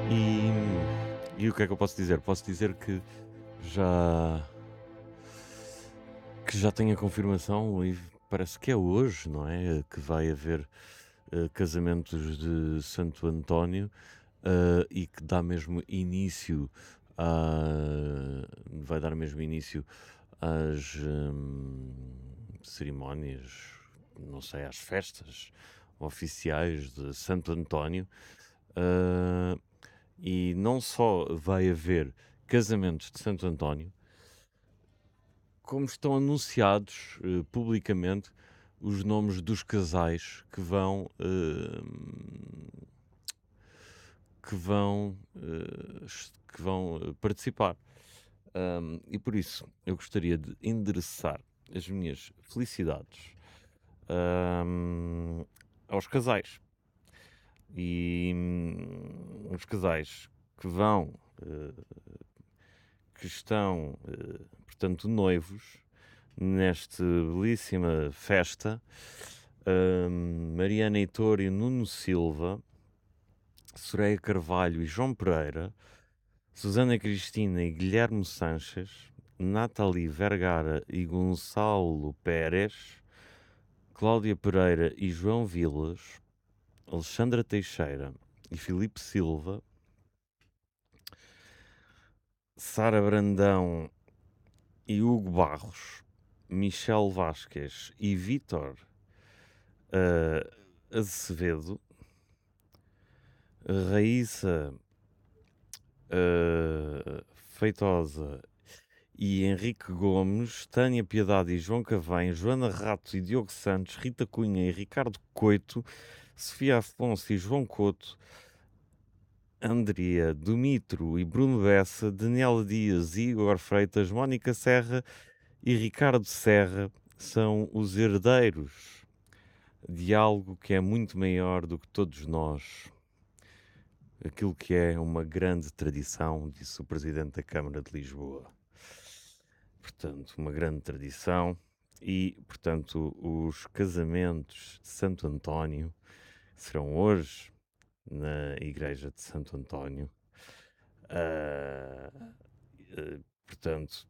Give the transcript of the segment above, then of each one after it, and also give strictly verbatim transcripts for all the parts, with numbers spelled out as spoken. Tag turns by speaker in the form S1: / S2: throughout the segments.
S1: E, e o que é que eu posso dizer? Posso dizer que já, que já tenho a confirmação e parece que é hoje, não é? Que vai haver eh, casamentos de Santo António, eh, e que dá mesmo início a, vai dar mesmo início às hum, cerimónias, não sei, às festas oficiais de Santo António. Ah, e não só vai haver casamentos de Santo António, como estão anunciados eh, publicamente os nomes dos casais que vão eh, que vão eh, est- que vão eh, participar. Ahm, e por isso eu gostaria de endereçar as minhas felicidades ahm, aos casais. E hum, os casais que vão, eh, que estão, eh, portanto, noivos nesta belíssima festa, hum, Mariana Heitor e Nuno Silva, Soraya Carvalho e João Pereira, Susana Cristina e Guilherme Sanches, Nathalie Vergara e Gonçalo Pérez, Cláudia Pereira e João Vilas, Alexandra Teixeira e Filipe Silva, Sara Brandão e Hugo Barros, Michel Vasquez e Vítor eh, Azevedo, Raíssa eh, Feitosa e Henrique Gomes, Tânia Piedade e João Cavém, Joana Rato e Diogo Santos, Rita Cunha e Ricardo Coito, Sofia Afonso e João Couto, Andrea Dumitro e Bruno Bessa, Daniela Dias e Igor Freitas, Mónica Serra e Ricardo Serra são os herdeiros de algo que é muito maior do que todos nós. Aquilo que é uma grande tradição, disse o Presidente da Câmara de Lisboa. Portanto, uma grande tradição. E, portanto, os casamentos de Santo António serão hoje na Igreja de Santo António. Ah, eh, portanto,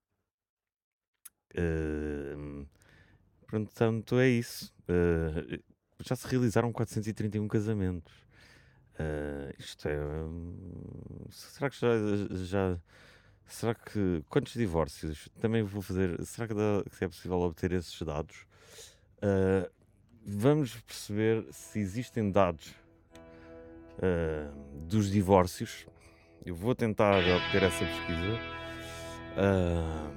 S1: eh, portanto, é isso. Eh, já se realizaram quatrocentos e trinta e um casamentos. Ah, isto é. hum, será que já, já- Será que. Quantos divórcios? Também vou fazer. Será que, dá- que é possível obter esses dados? Ah, vamos perceber se existem dados ah, dos divórcios. Eu vou tentar obter essa pesquisa. Ah,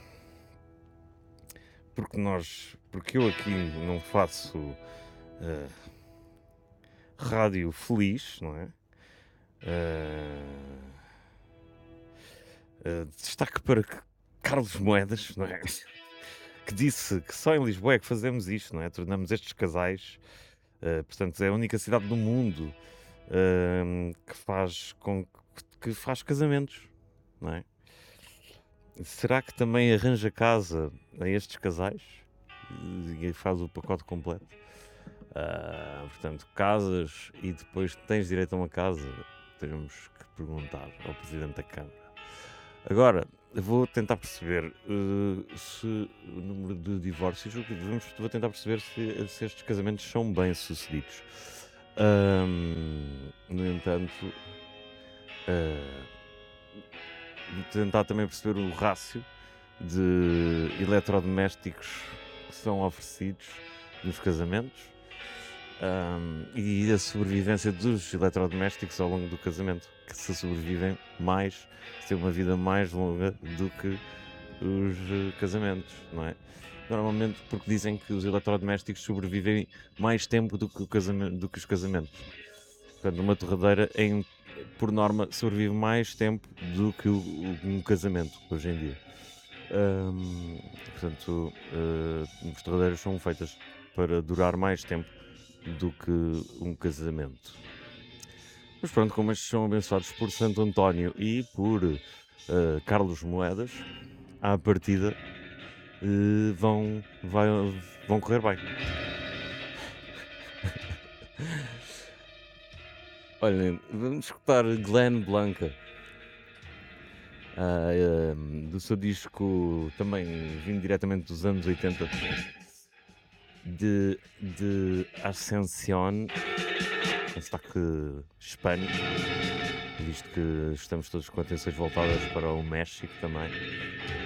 S1: porque nós. Porque eu aqui não faço ah, rádio feliz, não é? Ah, ah, destaque para que Carlos Moedas, não é? Que disse que só em Lisboa é que fazemos isto, não é? Tornamos estes casais, ah, portanto, é a única cidade do mundo ah, que faz com que faz casamentos, não é? Será que também arranja casa a estes casais e faz o pacote completo? Ah, portanto, casas e depois tens direito a uma casa? Temos que perguntar ao Presidente da Câmara. Agora, vou tentar perceber eh, se o número de divórcios, o que vamos, vou tentar perceber se, se estes casamentos são bem sucedidos. Ahm, no entanto, ah, vou tentar também perceber o rácio de eletrodomésticos que são oferecidos nos casamentos. Ahm, e a sobrevivência dos eletrodomésticos ao longo do casamento, que se sobrevivem mais, têm uma vida mais longa do que os eh, casamentos, não é? Normalmente porque dizem que os eletrodomésticos sobrevivem mais tempo do que, o casamento, do que os casamentos. Portanto, uma torradeira, em, por norma, sobrevive mais tempo do que o, o- um casamento, hoje em dia. Ahm, portanto, uh, as torradeiras são feitas para durar mais tempo do que um casamento. Mas pronto, como estes são abençoados por Santo António e por uh, Carlos Moedas, à partida uh, vão, vai, vão correr bem. Olhem, vamos escutar Glenn Blanca, ah, hum, do seu disco também vindo diretamente dos anos oitenta, de, de Ascensión, em sotaque hispânico, visto que estamos todos com atenções voltadas para o México também.